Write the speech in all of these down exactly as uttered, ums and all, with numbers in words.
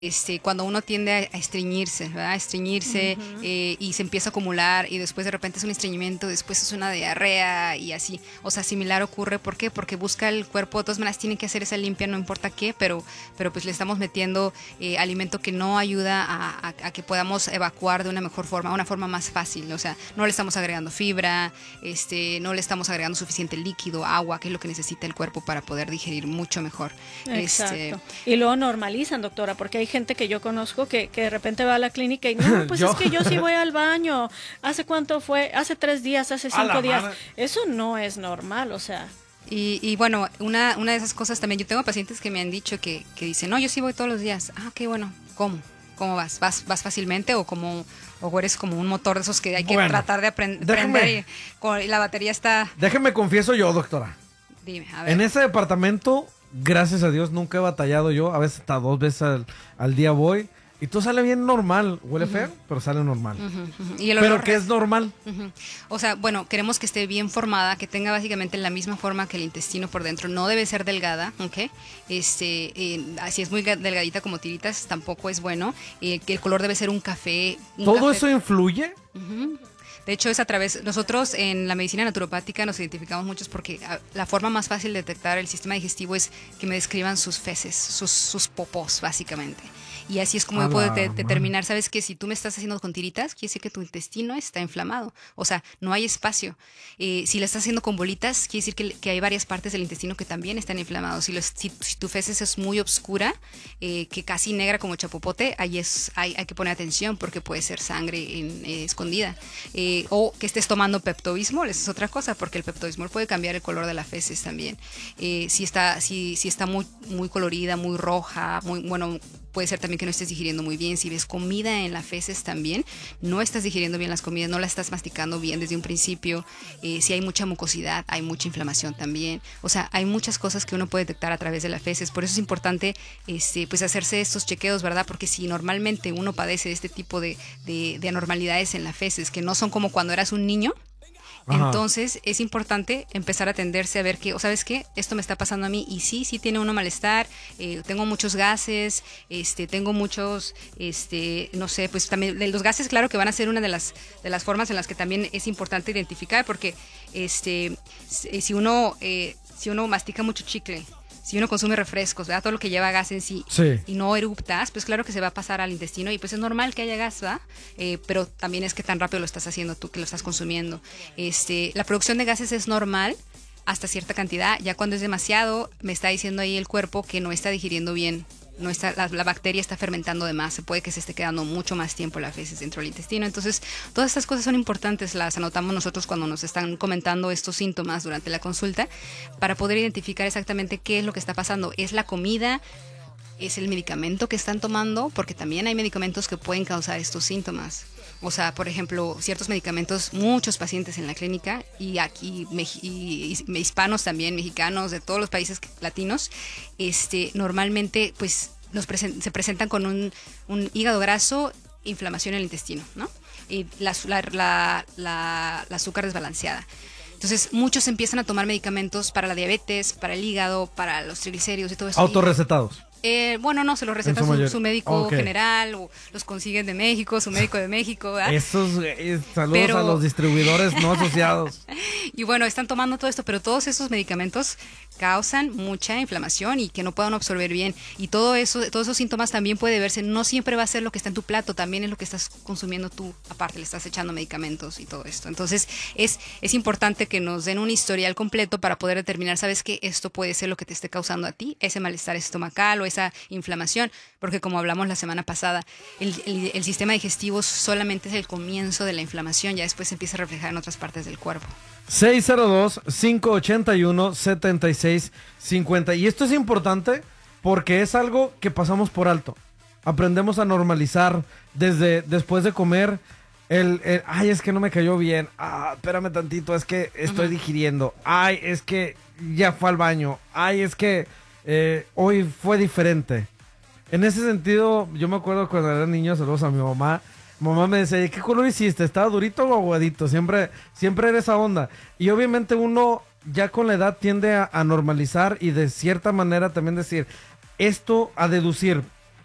Este, cuando uno tiende a, a estreñirse, ¿verdad? A estreñirse Uh-huh. eh, y se empieza a acumular y después de repente es un estreñimiento, después es una diarrea y así. O sea, similar ocurre. ¿Por qué? Porque busca el cuerpo, de todas maneras tiene que hacer esa limpia, no importa qué, pero, pero pues le estamos metiendo eh, alimento que no ayuda a, a, a que podamos evacuar de una mejor forma, una forma más fácil. O sea, no le estamos agregando fibra, este, no le estamos agregando suficiente líquido, agua, que es lo que necesita el cuerpo para poder digerir mucho mejor. Exacto. Este, Y luego normalizan, doctora, porque hay gente que yo conozco que, que de repente va a la clínica y no, pues Yo. es que yo sí voy al baño. ¿Hace cuánto fue? Hace tres días, hace A la cinco días. madre. Eso no es normal, o sea. Y, y bueno, una, una de esas cosas también, yo tengo pacientes que me han dicho que, que dicen, no, yo sí voy todos los días. Ah, qué bueno, ¿cómo? ¿Cómo vas? ¿Vas, vas fácilmente o como o eres como un motor de esos que hay que Bueno, tratar de aprend- déjame- aprender y, con- y la batería está... Déjeme confieso yo, doctora. Dime, a ver. En ese departamento, gracias a Dios, nunca he batallado yo. A veces hasta dos veces al, al día voy. Y todo sale bien normal. Huele feo, pero sale normal. Ujú, ujú. Y el Pero olor que es normal. Ujú. O sea, bueno, queremos que esté bien formada, que tenga básicamente la misma forma que el intestino por dentro. No debe ser delgada, ¿ok? Este, eh, si es muy ga- delgadita como tiritas, tampoco es bueno. Eh, que el color debe ser un café. Un ¿Todo café- eso influye? Ujú. De hecho, es a través, nosotros en la medicina naturopática nos identificamos muchos porque ah, la forma más fácil de detectar el sistema digestivo es que me describan sus feces, sus, sus popós, básicamente. Y así es como A yo puedo la de- madre. determinar, ¿sabes qué? Si tú me estás haciendo con tiritas, quiere decir que tu intestino está inflamado. O sea, no hay espacio. Eh, si le estás haciendo con bolitas, quiere decir que, que hay varias partes del intestino que también están inflamados. Si, los- si, si tu feces es muy oscura, eh, que casi negra como chapopote, ahí es, hay, hay que poner atención porque puede ser sangre en- eh, escondida. Eh, o que estés tomando pepto-bismol, esa es otra cosa, porque el pepto-bismol puede cambiar el color de las feces también. Eh, si está, si, si está muy, muy colorida, muy roja, muy, bueno, puede ser también que no estés digiriendo muy bien. Si ves comida en las feces también, no estás digiriendo bien las comidas, no la estás masticando bien desde un principio. Eh, si hay mucha mucosidad, hay mucha inflamación también. O sea, hay muchas cosas que uno puede detectar a través de las feces. Por eso es importante este, pues hacerse estos chequeos, ¿verdad? Porque si normalmente uno padece de este tipo de, de, de anormalidades en las feces, que no son como cuando eras un niño, Ajá. entonces es importante empezar a atenderse a ver que, o sabes qué, esto me está pasando a mí y sí, sí tiene uno malestar, eh, tengo muchos gases, este, tengo muchos, este, no sé, pues también de los gases, claro que van a ser una de las de las formas en las que también es importante identificar, porque, este, si si uno, eh, si uno mastica mucho chicle, si uno consume refrescos, ¿verdad? Todo lo que lleva gas en sí, Sí. y no eruptas, pues claro que se va a pasar al intestino y pues es normal que haya gas, ¿verdad? Eh, pero también es que tan rápido lo estás haciendo tú, que lo estás consumiendo. Este, la producción de gases es normal hasta cierta cantidad, ya cuando es demasiado, me está diciendo ahí el cuerpo que no está digiriendo bien. No está, la, la bacteria está fermentando de más, se puede que se esté quedando mucho más tiempo las feces dentro del intestino. Entonces, todas estas cosas son importantes, las anotamos nosotros cuando nos están comentando estos síntomas durante la consulta, para poder identificar exactamente qué es lo que está pasando. ¿Es la comida? ¿Es el medicamento que están tomando? Porque también hay medicamentos que pueden causar estos síntomas. O sea, por ejemplo, ciertos medicamentos, muchos pacientes en la clínica y aquí meji- y, y hispanos también, mexicanos, de todos los países latinos, este, normalmente pues nos presen- se presentan con un, un hígado graso, inflamación en el intestino, ¿no? Y la, azu- la, la, la- la azúcar desbalanceada. Entonces, muchos empiezan a tomar medicamentos para la diabetes, para el hígado, para los triglicéridos y todo eso. Autorrecetados. Eh, bueno, no, se los receta En su su, mayor- su médico Ok. general o los consiguen de México, su médico de México, ¿verdad? Esos, eh, saludos Pero- a los distribuidores no asociados. Y bueno, están tomando todo esto, pero todos esos medicamentos causan mucha inflamación y que no puedan absorber bien. Y todo eso, todos esos síntomas también puede verse. No siempre va a ser lo que está en tu plato, también es lo que estás consumiendo tú. Aparte, le estás echando medicamentos y todo esto. Entonces, es, es importante que nos den un historial completo para poder determinar, ¿sabes qué? Esto puede ser lo que te esté causando a ti, ese malestar estomacal o esa inflamación. Porque como hablamos la semana pasada, el, el, el sistema digestivo solamente es el comienzo de la inflamación, ya después se empieza a reflejar en otras partes del cuerpo. seis cero dos, cinco ocho uno, siete seis cinco cero. Y esto es importante porque es algo que pasamos por alto. Aprendemos a normalizar desde después de comer el, el, ay, es que no me cayó bien. Ah, espérame tantito, es que estoy Ujú. digiriendo. Ay, es que ya fue al baño. Ay, es que eh, hoy fue diferente. En ese sentido, yo me acuerdo cuando era niño, saludos a mi mamá. Mamá me decía, ¿qué color hiciste? ¿Estaba durito o aguadito? Siempre, siempre era esa onda. Y obviamente uno ya con la edad tiende a, a normalizar y de cierta manera también decir, esto a deducir,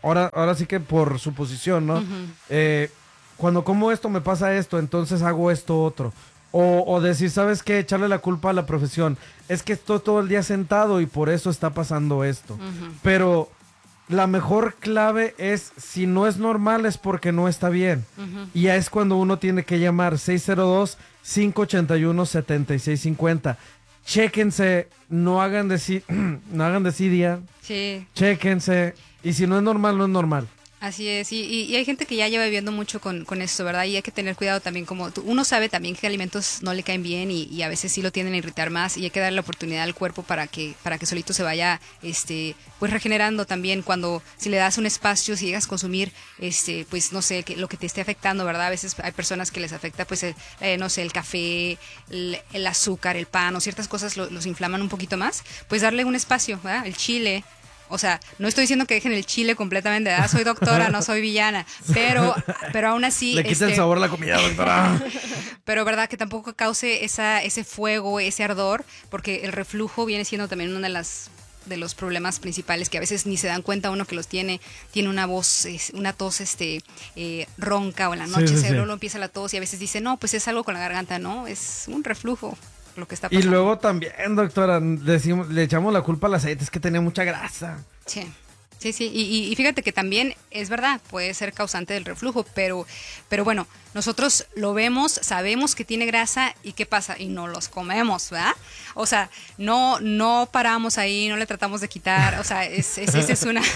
ahora, ahora sí que por suposición, ¿no? Ujú. Eh, cuando como esto me pasa esto, entonces hago esto otro. O, o decir, ¿sabes qué? Echarle la culpa a la profesión. Es que estoy todo el día sentado y por eso está pasando esto. Ujú. Pero la mejor clave es, si no es normal es porque no está bien. Ujú. Y ya es cuando uno tiene que llamar seis cero dos, cinco ocho uno, siete seis cinco cero. Chéquense, no hagan, desi no hagan desidia, Sí. chéquense. Y si no es normal, no es normal. Así es, y, y- y hay gente que ya lleva viviendo mucho con, con esto, ¿verdad? Y hay que tener cuidado también, como tú- uno sabe también que alimentos no le caen bien y, y a veces sí lo tienden a irritar más y hay que darle la oportunidad al cuerpo para que para que solito se vaya, este, pues regenerando también. Cuando si le das un espacio, si llegas a consumir, este, pues no sé, que, lo que te esté afectando, ¿verdad? A veces hay personas que les afecta, pues, el, eh, no sé, el café, el, el azúcar, el pan o ciertas cosas lo- los inflaman un poquito más, pues darle un espacio, ¿verdad? El chile. O sea, no estoy diciendo que dejen el chile completamente, ¿verdad? Soy doctora, no soy villana, pero, pero aún así... Le quita el este, sabor a la comida, doctora. pero verdad que tampoco cause esa, ese fuego, ese ardor, porque el reflujo viene siendo también una de las de los problemas principales que a veces ni se dan cuenta uno que los tiene, tiene una voz, es- una tos este eh, ronca o en la Sí, noche sí, se sí. luego empieza la tos y a veces dice, no, pues es algo con la garganta, no, es un reflujo lo que está Y pasando. luego también, doctora, decimos, le echamos la culpa al aceite, es que tenía mucha grasa. Sí, sí, sí. Y, y- y fíjate que también es verdad, puede ser causante del reflujo, pero, pero bueno, nosotros lo vemos, sabemos que tiene grasa y qué pasa, y no los comemos, ¿verdad? O sea, no, no paramos ahí, no le tratamos de quitar, o sea, es, es, esa es una...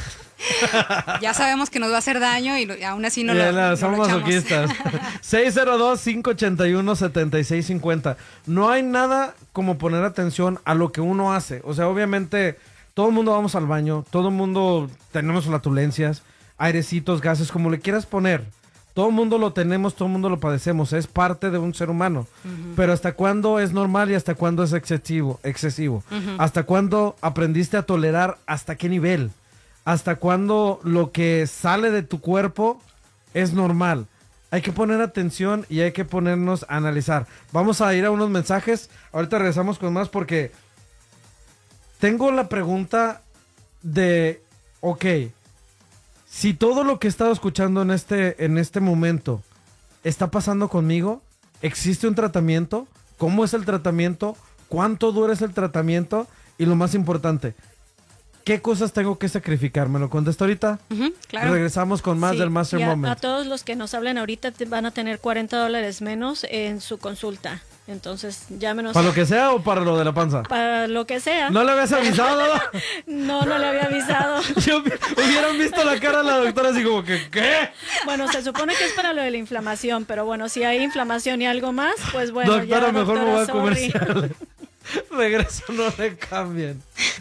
ya sabemos que nos va a hacer daño y, lo- y aún así no Ya lo, la- no somos lo echamos. masoquistas. seis cero dos, cinco ocho uno, siete seis cinco cero. No hay nada como poner atención a lo que uno hace. O sea, obviamente, todo el mundo vamos al baño, todo el mundo tenemos flatulencias, airecitos, gases, como le quieras poner. Todo el mundo lo tenemos, todo el mundo lo padecemos, es parte de un ser humano. Pero ¿hasta cuándo es normal y hasta cuándo es excesivo? excesivo? ¿Hasta cuándo aprendiste a tolerar hasta qué nivel? ¿Hasta cuándo lo que sale de tu cuerpo es normal? Hay que poner atención y hay que ponernos a analizar. Vamos a ir a unos mensajes. Ahorita regresamos con más porque tengo la pregunta de, ok, si todo lo que he estado escuchando en este, en este momento está pasando conmigo, ¿existe un tratamiento? ¿Cómo es el tratamiento? ¿Cuánto dura ese tratamiento? Y lo más importante, ¿qué cosas tengo que sacrificar? ¿Me lo contesta ahorita? Ujú, claro. Regresamos con más Sí, del Master y a, Moment. a todos los que nos hablen ahorita te- van a tener cuarenta dólares menos en su consulta. Entonces, llámenos ¿Para lo que sea o para lo de la panza? para lo que sea. ¿No le habías avisado? No, no le había avisado. Yo- hubieran visto la cara de la doctora así como que, ¿qué? Bueno, se supone que es para lo de la inflamación, pero bueno, si hay inflamación y algo más, pues bueno, doctora, ya, mejor me voy a doctora, sorry. comercial. Regreso, no le cambien.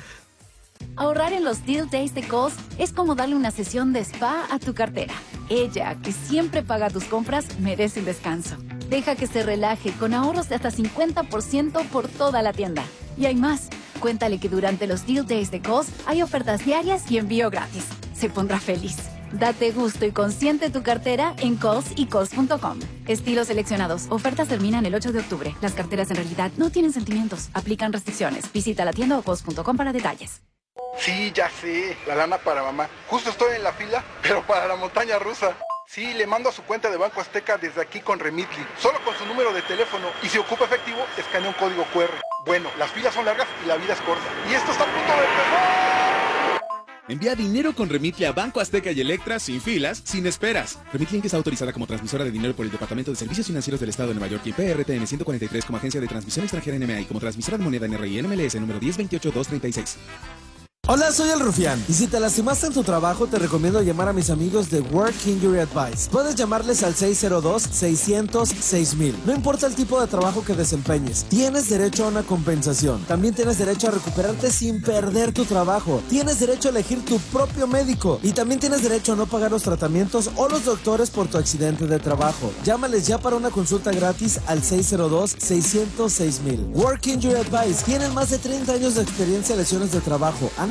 Ahorrar en los Deal Days de Kohl's es como darle una sesión de spa a tu cartera. Ella, que siempre paga tus compras, merece un descanso. Deja que se relaje con ahorros de hasta cincuenta por ciento por toda la tienda. Y hay más. Cuéntale que durante los Deal Days de Kohl's hay ofertas diarias y envío gratis. Se pondrá feliz. Date gusto y consiente tu cartera en Kohl's y Kohl's punto com. Estilos seleccionados. Ofertas terminan el ocho de octubre. Las carteras en realidad no tienen sentimientos. Aplican restricciones. Visita la tienda o Kohl's punto com para detalles. Sí, ya sé, la lana para mamá. Justo estoy en la fila, pero para la montaña rusa. Sí, le mando a su cuenta de Banco Azteca desde aquí con Remitly, solo con su número de teléfono. Y si ocupa efectivo, escanea un código cu erre. Bueno, las filas son largas y la vida es corta. Y esto está a punto de empezar. Envía dinero con Remitly a Banco Azteca y Electra sin filas, sin esperas. Remitly está autorizada como transmisora de dinero por el Departamento de Servicios Financieros del Estado de Nueva York y P R T N ciento cuarenta y tres como agencia de transmisión extranjera N M A y como transmisora de moneda N R I N M L S número diez veintiocho dos treinta y seis. Hola, soy el Rufián. Y si te lastimaste en tu trabajo, te recomiendo llamar a mis amigos de Work Injury Advice. Puedes llamarles al seis cero dos, seiscientos, seis mil. No importa el tipo de trabajo que desempeñes, tienes derecho a una compensación. También tienes derecho a recuperarte sin perder tu trabajo. Tienes derecho a elegir tu propio médico. Y también tienes derecho a no pagar los tratamientos o los doctores por tu accidente de trabajo. Llámales ya para una consulta gratis al seis cero dos, seiscientos, seis mil. Work Injury Advice. Tienen más de treinta años de experiencia en lesiones de trabajo. Han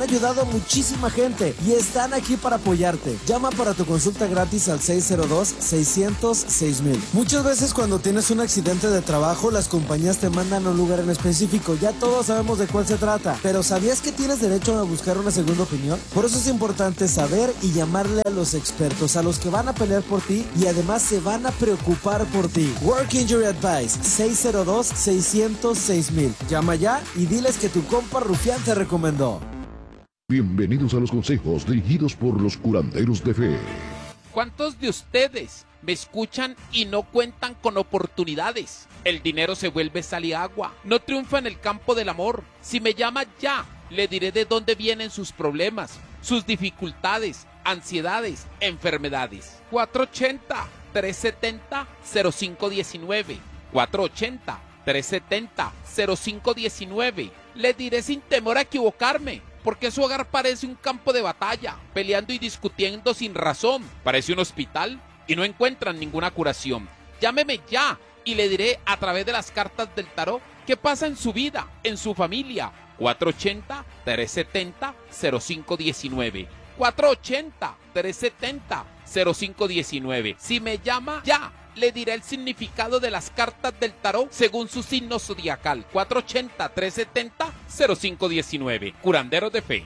ayudado a muchísima gente y están aquí para apoyarte. Llama para tu consulta gratis al seis cero dos, seis cero cero, seis mil. Muchas veces cuando tienes un accidente de trabajo, las compañías te mandan a un lugar en específico. Ya todos sabemos de cuál se trata. Pero ¿sabías que tienes derecho a buscar una segunda opinión? Por eso es importante saber y llamarle a los expertos, a los que van a pelear por ti y además se van a preocupar por ti. Work Injury Advice, seis cero dos, seis cero cero, seis mil. Llama ya y diles que tu compa Rufián te recomendó. Bienvenidos a los consejos dirigidos por los curanderos de fe. ¿Cuántos de ustedes me escuchan y no cuentan con oportunidades? El dinero se vuelve sal y agua. No triunfa en el campo del amor. Si me llama ya, le diré de dónde vienen sus problemas, sus dificultades, ansiedades, enfermedades. cuatro ochenta, tres setenta, cero cinco diecinueve. cuatro ochenta, tres setenta, cero cinco diecinueve. Le diré sin temor a equivocarme, porque su hogar parece un campo de batalla, peleando y discutiendo sin razón. Parece un hospital y no encuentran ninguna curación. Llámeme ya y le diré a través de las cartas del tarot qué pasa en su vida, en su familia. cuatro ochenta, tres setenta, cero cinco diecinueve. cuatro ochenta, tres setenta, cero cinco diecinueve. Si me llama ya, le diré el significado de las cartas del tarot según su signo zodiacal. cuatro ochenta, tres setenta, cero cinco diecinueve. Curanderos de fe.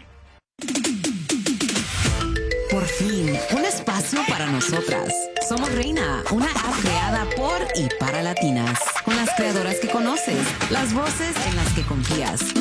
Por fin, un espacio para nosotras. Somos Reina, una app creada por y para latinas, con las creadoras que conoces, las voces en las que confías.